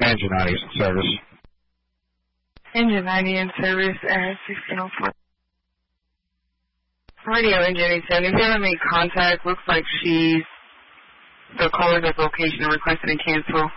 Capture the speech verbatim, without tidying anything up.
Engine ninety is in service. Engine ninety in service at sixteen oh four. Radio Engine eighty-seven, if you haven't made contact, looks like she's, the caller's at location and requested and cancel.